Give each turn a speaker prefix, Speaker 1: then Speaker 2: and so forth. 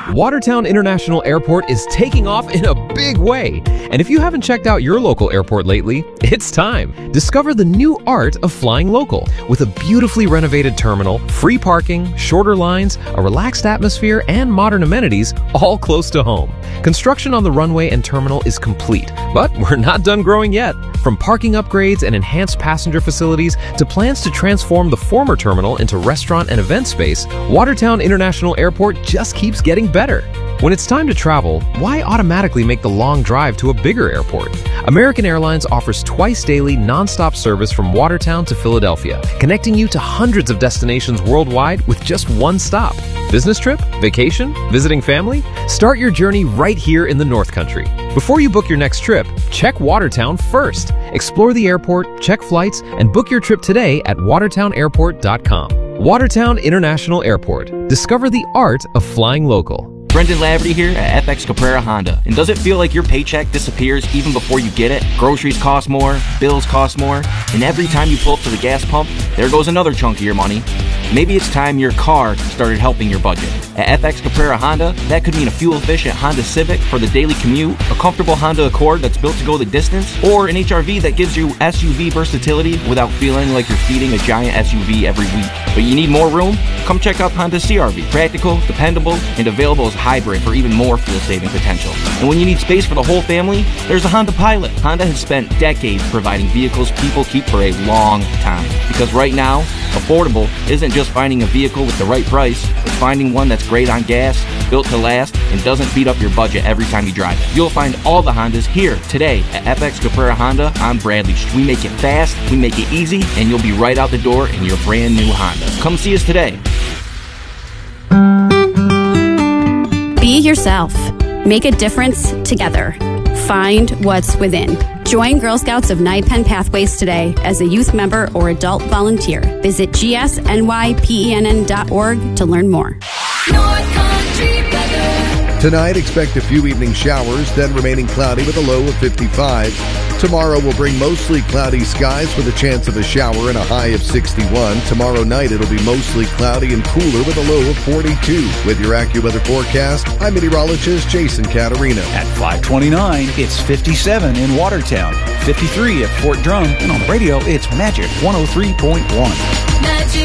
Speaker 1: Watertown International Airport is taking off in a big way. And if you haven't checked out your local airport lately, it's time. Discover the new art of flying local with a beautifully renovated terminal, free parking, shorter lines, a relaxed atmosphere, and modern amenities, all close to home. Construction on the runway and terminal is complete, but we're not done growing yet. From parking upgrades and enhanced passenger facilities to plans to transform the former terminal into restaurant and event space, Watertown International Airport just keeps getting better. When it's time to travel, why automatically make the long drive to a bigger airport? American Airlines offers twice daily nonstop service from Watertown to Philadelphia, connecting you to hundreds of destinations worldwide with just one stop. Business trip? Vacation? Visiting family? Start your journey right here in the North Country. Before you book your next trip, check Watertown first. Explore the airport, check flights, and book your trip today at watertownairport.com. Watertown International Airport. Discover the art of flying local.
Speaker 2: Brendan Laverty here at FX Caprera Honda. And does it feel like your paycheck disappears even before you get it? Groceries cost more, bills cost more, and every time you pull up to the gas pump, there goes another chunk of your money. Maybe it's time your car started helping your budget. At FX Caprera Honda, that could mean a fuel-efficient Honda Civic for the daily commute, a comfortable Honda Accord that's built to go the distance, or an HRV that gives you SUV versatility without feeling like you're feeding a giant SUV every week. But you need more room? Come check out Honda CR-V. Practical, dependable, and available as hybrid for even more fuel-saving potential. And when you need space for the whole family, there's a Honda Pilot. Honda has spent decades providing vehicles people keep for a long time. Because right now, affordable isn't just finding a vehicle with the right price, it's finding one that's great on gas, built to last, and doesn't beat up your budget every time you drive it. You'll find all the Hondas here today at FX Caprera Honda on Bradley Street. We make it fast, we make it easy, and you'll be right out the door in your brand new Honda. Come see us today.
Speaker 3: Be yourself. Make a difference together. Find what's within. Join Girl Scouts of Naipen Pathways today as a youth member or adult volunteer. Visit gsnypenn.org to learn more.
Speaker 4: Tonight, expect a few evening showers, then remaining cloudy with a low of 55. Tomorrow will bring mostly cloudy skies with a chance of a shower and a high of 61. Tomorrow night, it'll be mostly cloudy and cooler with a low of 42. With your AccuWeather forecast, I'm meteorologist Jason Caterina.
Speaker 5: At 5:29, it's 57 in Watertown, 53 at Fort Drum, and on the radio, it's Magic 103.1.